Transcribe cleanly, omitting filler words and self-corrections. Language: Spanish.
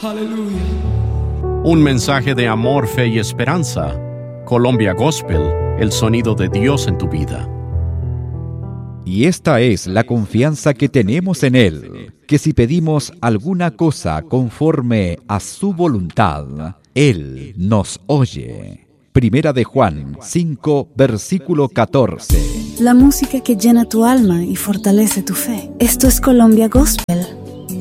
Aleluya. Un mensaje de amor, fe y esperanza. Colombia Gospel, el sonido de Dios en tu vida. Y esta es la confianza que tenemos en Él, que si pedimos alguna cosa conforme a su voluntad, Él nos oye. Primera de Juan 5, versículo 14. La música que llena tu alma y fortalece tu fe. Esto es Colombia Gospel.